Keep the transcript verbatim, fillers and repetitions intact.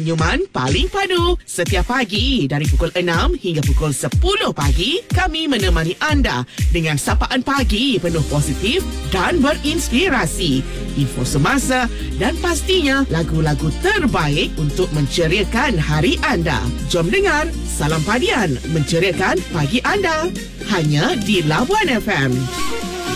senyuman paling padu. Setiap pagi dari pukul enam hingga pukul sepuluh pagi, kami menemani anda dengan sapaan pagi penuh positif dan berinspirasi. Info semasa dan pastinya lagu-lagu terbaik untuk menceriakan hari anda. Jom dengar Salam Padian menceriakan pagi anda. Hanya di Labuan F M.